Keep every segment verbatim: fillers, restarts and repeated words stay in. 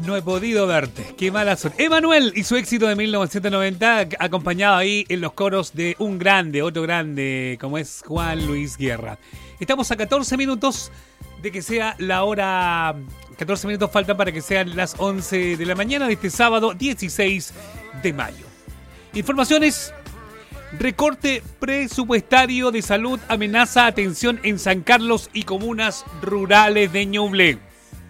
No he podido verte. Qué mala suerte. Emanuel y su éxito de mil novecientos noventa, acompañado ahí en los coros de un grande, otro grande, como es Juan Luis Guerra. Estamos a catorce minutos de que sea la hora... catorce minutos faltan para que sean las once de la mañana de este sábado dieciséis de mayo. Informaciones. Recorte presupuestario de salud amenaza atención en San Carlos y comunas rurales de Ñuble.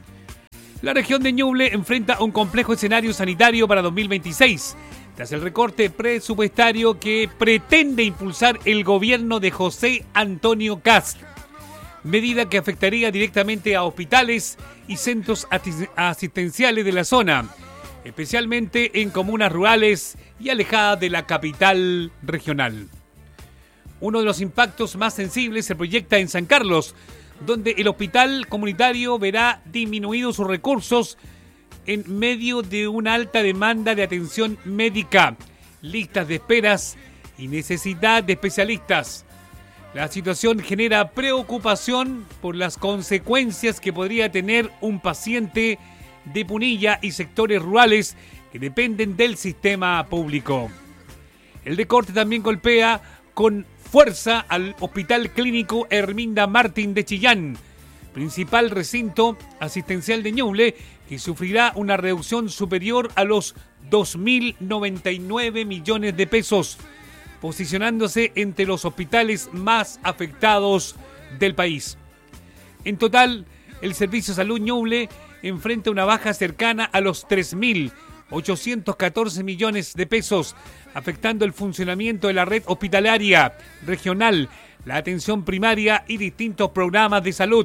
La región de Ñuble enfrenta un complejo escenario sanitario para dos mil veintiséis, tras el recorte presupuestario que pretende impulsar el gobierno de José Antonio Kast, medida que afectaría directamente a hospitales y centros asistenciales de la zona, especialmente en comunas rurales y alejadas de la capital regional. Uno de los impactos más sensibles se proyecta en San Carlos, donde el hospital comunitario verá disminuidos sus recursos en medio de una alta demanda de atención médica, listas de esperas y necesidad de especialistas. La situación genera preocupación por las consecuencias que podría tener un paciente de Punilla y sectores rurales que dependen del sistema público. El recorte también golpea con fuerza al Hospital Clínico Herminda Martín de Chillán, principal recinto asistencial de Ñuble, que sufrirá una reducción superior a los dos mil noventa y nueve millones de pesos, posicionándose entre los hospitales más afectados del país. En total, el Servicio de Salud Ñuble enfrenta una baja cercana a los tres mil ochocientos catorce millones de pesos, afectando el funcionamiento de la red hospitalaria regional, la atención primaria y distintos programas de salud.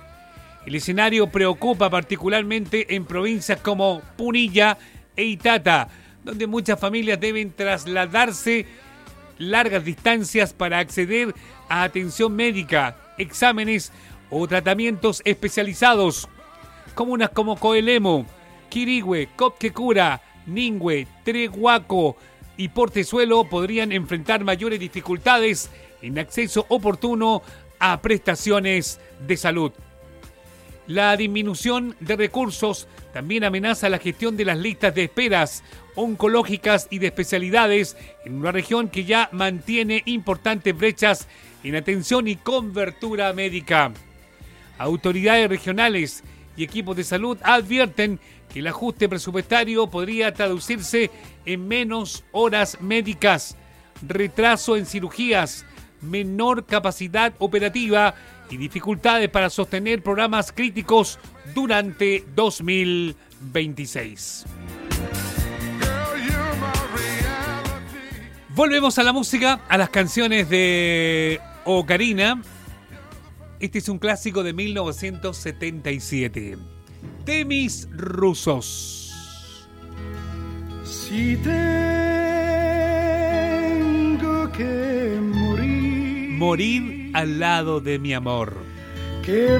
El escenario preocupa particularmente en provincias como Punilla e Itata, donde muchas familias deben trasladarse largas distancias para acceder a atención médica, exámenes o tratamientos especializados. Comunas como Coelemo, Quirihue, Copquecura, Ningüe, Trehuaco y Portezuelo podrían enfrentar mayores dificultades en acceso oportuno a prestaciones de salud. La disminución de recursos también amenaza la gestión de las listas de esperas oncológicas y de especialidades en una región que ya mantiene importantes brechas en atención y cobertura médica. Autoridades regionales y equipos de salud advierten que el ajuste presupuestario podría traducirse en menos horas médicas, retraso en cirugías, menor capacidad operativa y dificultades para sostener programas críticos durante dos mil veintiséis. Volvemos a la música, a las canciones de Ocarina. Este es un clásico de mil novecientos setenta y siete. Temis rusos. Si tengo que morir, morir al lado de mi amor. Que